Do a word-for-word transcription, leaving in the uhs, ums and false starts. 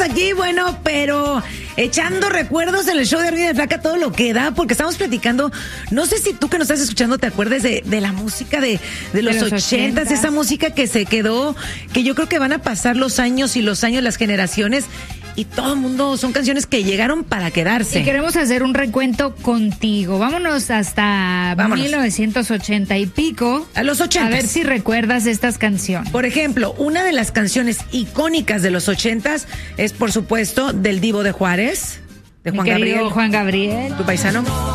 aquí, bueno, pero echando recuerdos en el show de Ernie de Flaca, todo lo que da, porque estamos platicando, no sé si tú que nos estás escuchando te acuerdes de, de la música de, de los ochentas, esa música que se quedó, que yo creo que van a pasar los años y los años, las generaciones, y todo el mundo, son canciones que llegaron para quedarse. Y queremos hacer un recuento contigo. Vámonos hasta Vámonos. mil novecientos ochenta y pico. A los ochentas. A ver si recuerdas estas canciones. Por ejemplo, una de las canciones icónicas de los ochentas es, por supuesto, del Divo de Juárez, de Juan Mi Gabriel. Juan Gabriel. Tu paisano.